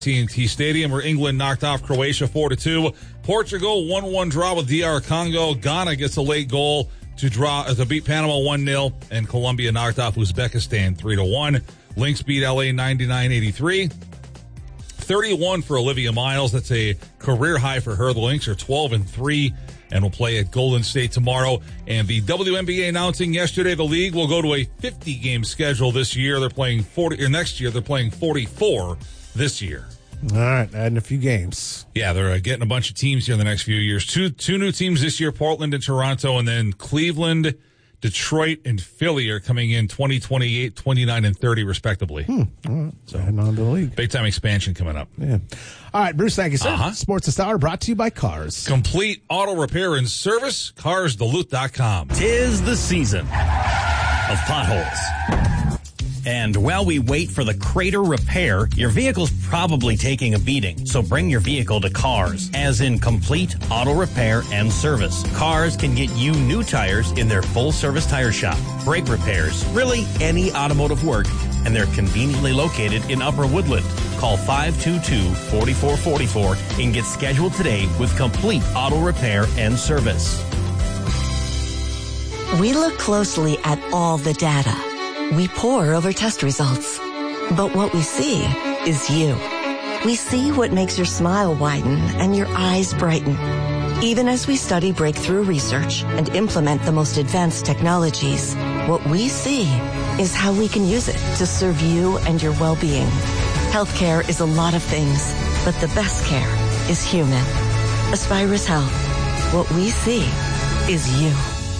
TNT Stadium, where England knocked off Croatia 4-2. Portugal 1-1 draw with DR Congo. Ghana gets a late goal to beat Panama 1-0, and Colombia knocked off Uzbekistan 3-1. Lynx beat LA 99-83. 31 for Olivia Miles. That's a career high for her. The Lynx are 12-3 and will play at Golden State tomorrow. And the WNBA announcing yesterday the league will go to a 50-game schedule this year. They're playing 40, or next year they're playing 44 this year. All right, adding a few games. Yeah, they're getting a bunch of teams here in the next few years. Two new teams this year, Portland and Toronto, and then Cleveland, Detroit, and Philly are coming in 20, 28, 29, and 30, respectively. All right, so heading on to the league. Big-time expansion coming up. Yeah. All right, Bruce, thank you, sir. Sports this hour brought to you by Cars. Complete auto repair and service, carsduluth.com. 'Tis the season of potholes. And while we wait for the crater repair, your vehicle's probably taking a beating. So bring your vehicle to Cars, as in complete auto repair and service. Cars can get you new tires in their full-service tire shop, brake repairs, really any automotive work, and they're conveniently located in Upper Woodland. Call 522-4444 and get scheduled today with complete auto repair and service. We look closely at all the data. We pore over test results. But what we see is you. We see what makes your smile widen and your eyes brighten. Even as we study breakthrough research and implement the most advanced technologies, what we see is how we can use it to serve you and your well-being. Healthcare is a lot of things, but the best care is human. Aspirus Health. What we see is you.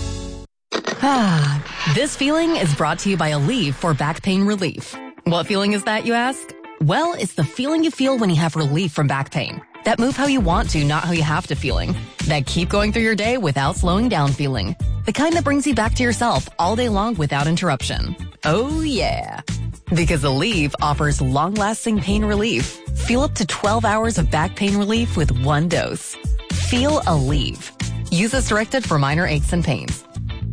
This feeling is brought to you by Aleve for back pain relief. What feeling is that, you ask? Well, it's the feeling you feel when you have relief from back pain. That move how you want to, not how you have to feeling. That keep going through your day without slowing down feeling. The kind that brings you back to yourself all day long without interruption. Oh yeah. Because Aleve offers long-lasting pain relief. Feel up to 12 hours of back pain relief with one dose. Feel Aleve. Use as directed for minor aches and pains.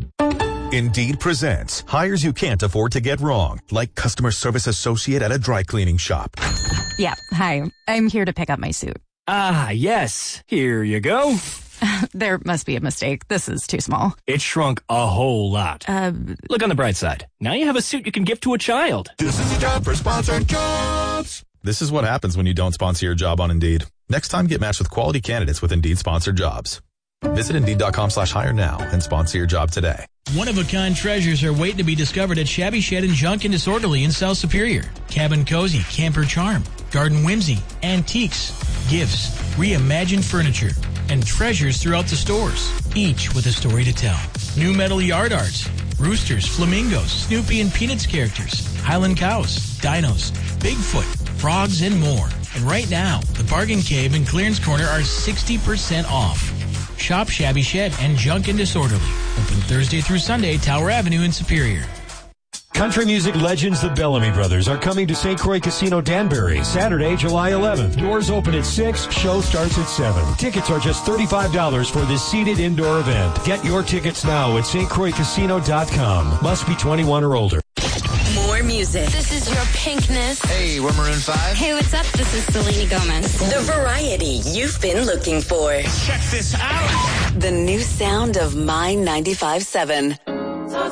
Indeed presents hires you can't afford to get wrong, like customer service associate at a dry cleaning shop. Yeah, hi. I'm here to pick up my suit. Ah, yes. Here you go. There must be a mistake. This is too small. It shrunk a whole lot. Look on the bright side. Now you have a suit you can gift to a child. This is a job for Sponsored Jobs. This is what happens when you don't sponsor your job on Indeed. Next time, get matched with quality candidates with Indeed Sponsored Jobs. Visit Indeed.com/hire now and sponsor your job today. One-of-a-kind treasures are waiting to be discovered at Shabby Shed and Junk and Disorderly in South Superior. Cabin Cozy, Camper Charm, Garden Whimsy, antiques, gifts, reimagined furniture, and treasures throughout the stores, each with a story to tell. New metal yard arts, roosters, flamingos, Snoopy and Peanuts characters, Highland cows, dinos, Bigfoot, frogs, and more. And right now, the Bargain Cave and Clearance Corner are 60% off. Shop Shabby Shed and Junk and Disorderly. Open Thursday through Sunday, Tower Avenue in Superior. Country music legends the Bellamy Brothers are coming to St. Croix Casino Danbury Saturday, July 11th. Doors open at 6, show starts at 7. Tickets are just $35 for this seated indoor event. Get your tickets now at stcroixcasino.com. Must be 21 or older. More music. This is your Pinkness. Hey, we're Maroon 5. Hey, what's up? This is Selena Gomez. The variety you've been looking for. Check this out. The new sound of My 95.7.